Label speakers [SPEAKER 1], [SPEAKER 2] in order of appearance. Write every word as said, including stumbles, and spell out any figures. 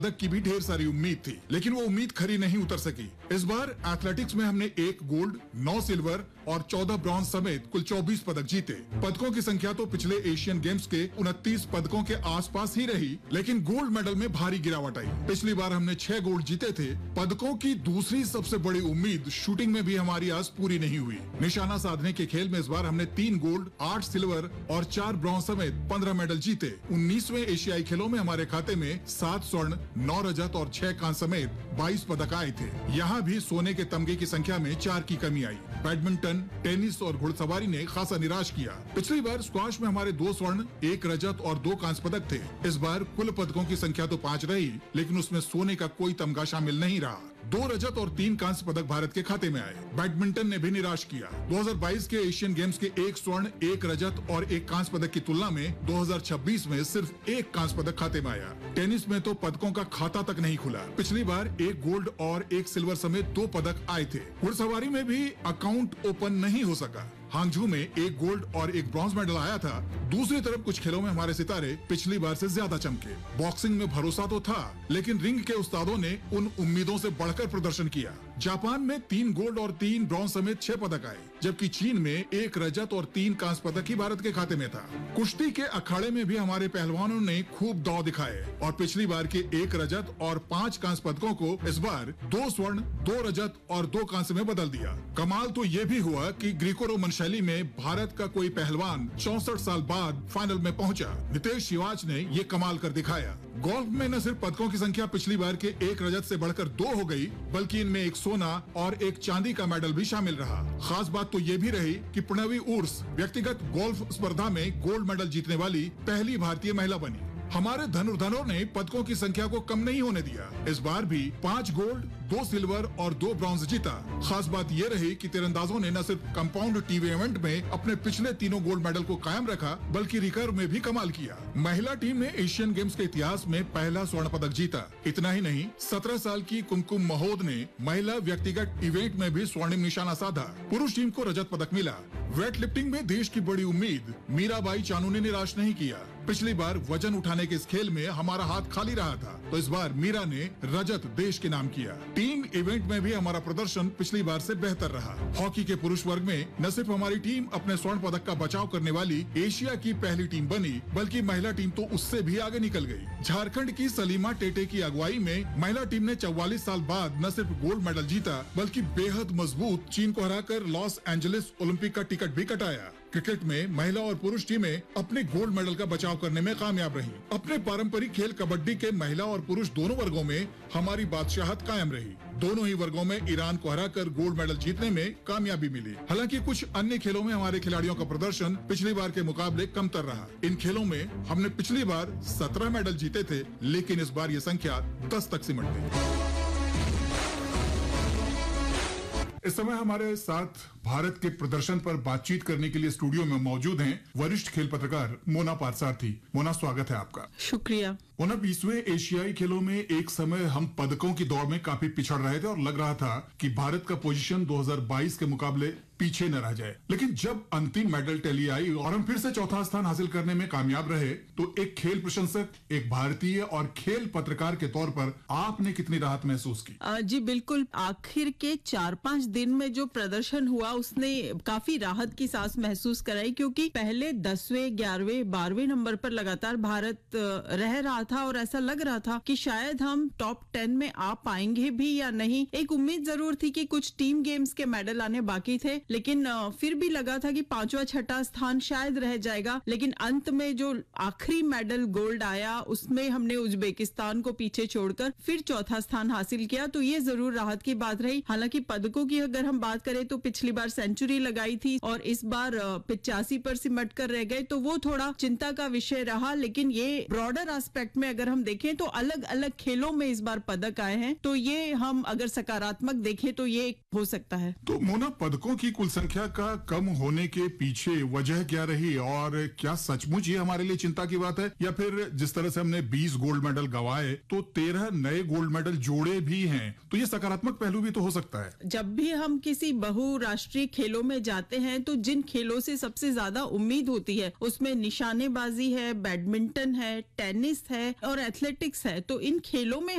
[SPEAKER 1] पदक की भी ढेर सारी उम्मीद थी, लेकिन वो उम्मीद खरी नहीं उतर सकी। इस बार एथलेटिक्स में हमने एक गोल्ड, नौ सिल्वर और चौदह ब्रॉन्ज समेत कुल चौबीस पदक जीते। पदकों की संख्या तो पिछले एशियन गेम्स के उनतीस पदकों के आसपास ही रही, लेकिन गोल्ड मेडल में भारी गिरावट आई। पिछली बार हमने छह गोल्ड जीते थे। पदकों की दूसरी सबसे बड़ी उम्मीद शूटिंग में भी हमारी आज पूरी नहीं हुई। निशाना साधने के खेल में इस बार हमने तीन गोल्ड, आठ सिल्वर और चार ब्रॉन्ज समेत पंद्रह मेडल जीते। उन्नीसवें एशियाई खेलों में हमारे खाते में सात स्वर्ण, नौ रजत और छह कांस्य समेत बाईस पदक आए थे। यहाँ भी सोने के तमगे की संख्या में चार की कमी आई। बैडमिंटन, टेनिस और घुड़सवारी ने खासा निराश किया। पिछली बार स्क्वाश में हमारे दो स्वर्ण, एक रजत और दो कांस्य पदक थे। इस बार कुल पदकों की संख्या तो पाँच रही, लेकिन उसमें सोने का कोई तमगा शामिल नहीं रहा। दो रजत और तीन कांस्य पदक भारत के खाते में आए। बैडमिंटन ने भी निराश किया। दो हज़ार बाईस के एशियन गेम्स के एक स्वर्ण, एक रजत और एक कांस्य पदक की तुलना में दो हज़ार छब्बीस में सिर्फ एक कांस्य पदक खाते में आया। टेनिस में तो पदकों का खाता तक नहीं खुला। पिछली बार एक गोल्ड और एक सिल्वर समेत दो पदक आए थे। घुड़सवारी में भी अकाउंट ओपन नहीं हो सका। हांगझू में एक गोल्ड और एक ब्रॉन्ज मेडल आया था। दूसरी तरफ कुछ खेलों में हमारे सितारे पिछली बार से ज्यादा चमके। बॉक्सिंग में भरोसा तो था, लेकिन रिंग के उस्तादों ने उन उम्मीदों से बढ़कर प्रदर्शन किया। जापान में तीन गोल्ड और तीन ब्रॉन्ज समेत छह पदक आए, जबकि चीन में एक रजत और तीन कांस्य पदक ही भारत के खाते में था। कुश्ती के अखाड़े में भी हमारे पहलवानों ने खूब दांव दिखाए और पिछली बार के एक रजत और पांच कांस्य पदकों को इस बार दो स्वर्ण, दो रजत और दो कांस्य में बदल दिया। कमाल तो ये भी हुआ कि ग्रीको रोमन शैली में भारत का कोई पहलवान चौसठ साल बाद फाइनल में पहुंचा। नितेश शिवाच ने ये कमाल कर दिखाया। गोल्फ में न सिर्फ पदकों की संख्या पिछली बार के एक रजत से बढ़कर दो हो गई, बल्कि इनमें एक सोना और एक चांदी का मेडल भी शामिल रहा। खास बात तो ये भी रही कि प्रणवी उर्स व्यक्तिगत गोल्फ स्पर्धा में गोल्ड मेडल जीतने वाली पहली भारतीय महिला बनी। हमारे धनुर्धरों ने पदकों की संख्या को कम नहीं होने दिया। इस बार भी पांच गोल्ड, दो सिल्वर और दो ब्रॉन्ज जीता। खास बात ये रही कि तीरंदाजों ने न सिर्फ कंपाउंड टीवी इवेंट में अपने पिछले तीनों गोल्ड मेडल को कायम रखा, बल्कि रिकर्व में भी कमाल किया। महिला टीम ने एशियन गेम्स के इतिहास में पहला स्वर्ण पदक जीता। इतना ही नहीं, सत्रह साल की कुमकुम महोद ने महिला व्यक्तिगत इवेंट में भी स्वर्णिम निशाना साधा। पुरुष टीम को रजत पदक मिला। वेट लिफ्टिंग में देश की बड़ी उम्मीद मीराबाई चानू ने निराश नहीं किया। पिछली बार वजन उठाने के इस खेल में हमारा हाथ खाली रहा था, तो इस बार मीरा ने रजत देश के नाम किया। टीम इवेंट में भी हमारा प्रदर्शन पिछली बार से बेहतर रहा। हॉकी के पुरुष वर्ग में न सिर्फ हमारी टीम अपने स्वर्ण पदक का बचाव करने वाली एशिया की पहली टीम बनी, बल्कि महिला टीम तो उससे भी आगे निकल गई। झारखंड की सलीमा टेटे की अगुवाई में महिला टीम ने चौवालीस साल बाद न सिर्फ गोल्ड मेडल जीता, बल्कि बेहद मजबूत चीन को हराकर लॉस एंजलिस ओलंपिक का टिकट भी कटाया। क्रिकेट में महिला और पुरुष टीमें अपने गोल्ड मेडल का बचाव करने में कामयाब रही। अपने पारंपरिक खेल कबड्डी के महिला और पुरुष दोनों वर्गों में हमारी बादशाहत कायम रही। दोनों ही वर्गों में ईरान को हराकर गोल्ड मेडल जीतने में कामयाबी मिली। हालांकि कुछ अन्य खेलों में हमारे खिलाड़ियों का प्रदर्शन पिछली बार के मुकाबले कमतर रहा। इन खेलों में हमने पिछली बार सत्रह मेडल जीते थे, लेकिन इस बार ये संख्या दस तक सिमट गई। इस समय हमारे साथ भारत के प्रदर्शन पर बातचीत करने के लिए स्टूडियो में मौजूद हैं वरिष्ठ खेल पत्रकार मोना पारसारथी। मोना, स्वागत है आपका।
[SPEAKER 2] शुक्रिया।
[SPEAKER 1] मोना, बीसवें एशियाई खेलों में एक समय हम पदकों की दौड़ में काफी पिछड़ रहे थे और लग रहा था कि भारत का पोजीशन दो हज़ार बाईस के मुकाबले पीछे न रह जाए, लेकिन जब अंतिम मेडल टैली आई और हम फिर से चौथा स्थान हासिल करने में कामयाब रहे, तो एक खेल प्रशंसक, एक भारतीय और खेल पत्रकार के तौर पर आपने कितनी राहत महसूस की?
[SPEAKER 2] आ, जी बिल्कुल। आखिर के चार पांच दिन में जो प्रदर्शन हुआ उसने काफी राहत की सांस महसूस कराई, क्योंकि पहले दसवें, ग्यारहवें, बारहवें नंबर पर लगातार भारत रह रहा था और ऐसा लग रहा था कि शायद हम टॉप टेन में आ पाएंगे भी या नहीं। एक उम्मीद जरूर थी कि कुछ टीम गेम्स के मेडल आने बाकी थे, लेकिन फिर भी लगा था कि पांचवा छठा स्थान शायद रह जाएगा। लेकिन अंत में जो आखिरी मेडल गोल्ड आया, उसमें हमने उज्बेकिस्तान को पीछे छोड़कर फिर चौथा स्थान हासिल किया, तो ये जरूर राहत की बात रही। हालांकि पदकों की अगर हम बात करें तो पिछली बार सेंचुरी लगाई थी और इस बार पिचासी पर सिमट कर रह गए, तो वो थोड़ा चिंता का विषय रहा। लेकिन ये ब्रॉडर एस्पेक्ट में अगर हम देखें तो अलग अलग खेलों में इस बार पदक आए हैं, तो ये हम अगर सकारात्मक देखें तो ये हो सकता है।
[SPEAKER 1] तो मोना, पदकों की कुल संख्या का कम होने के पीछे वजह क्या रही और क्या सचमुच ये हमारे लिए चिंता की बात है, या फिर जिस तरह से हमने बीस गोल्ड मेडल गंवाए तो तेरह नए गोल्ड मेडल जोड़े भी हैं, तो ये सकारात्मक पहलू भी तो हो सकता है।
[SPEAKER 2] जब भी हम किसी बहुराष्ट्रीय खेलों में जाते हैं तो जिन खेलों से सबसे ज्यादा उम्मीद होती है उसमें निशानेबाजी है, बैडमिंटन है, टेनिस है, है और एथलेटिक्स है, तो इन खेलों में